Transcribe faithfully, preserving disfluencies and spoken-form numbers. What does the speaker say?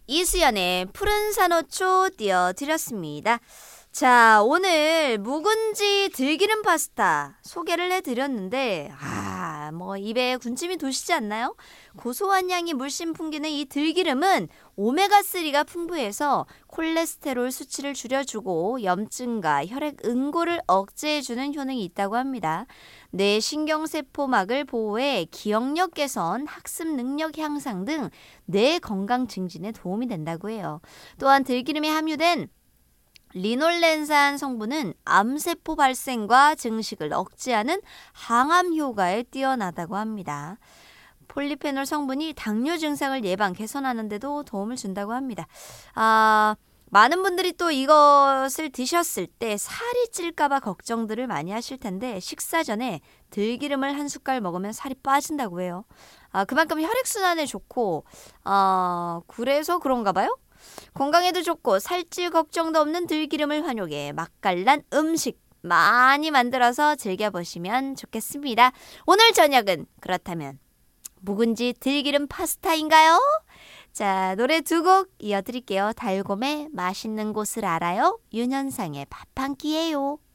이수연의 푸른 산호초 띄워드렸습니다. 자, 오늘 묵은지 들기름 파스타 소개를 해드렸는데 아, 뭐 입에 군침이 도시지 않나요? 고소한 향이 물씬 풍기는 이 들기름은 오메가삼가 풍부해서 콜레스테롤 수치를 줄여주고 염증과 혈액 응고를 억제해주는 효능이 있다고 합니다. 뇌 신경세포막을 보호해 기억력 개선, 학습 능력 향상 등 뇌 건강 증진에 도움이 된다고 해요. 또한 들기름에 함유된 리놀렌산 성분은 암세포 발생과 증식을 억제하는 항암 효과에 뛰어나다고 합니다. 폴리페놀 성분이 당뇨 증상을 예방, 개선하는 데도 도움을 준다고 합니다. 아, 많은 분들이 또 이것을 드셨을 때 살이 찔까봐 걱정들을 많이 하실 텐데 식사 전에 들기름을 한 숟갈 먹으면 살이 빠진다고 해요. 아, 그만큼 혈액순환에 좋고 아, 그래서 그런가 봐요. 건강에도 좋고 살찔 걱정도 없는 들기름을 활용해 맛깔난 음식 많이 만들어서 즐겨보시면 좋겠습니다. 오늘 저녁은 그렇다면 묵은지 들기름 파스타인가요? 자, 노래 두 곡 이어드릴게요. 달곰의 맛있는 곳을 알아요. 윤현상의 밥 한 끼예요.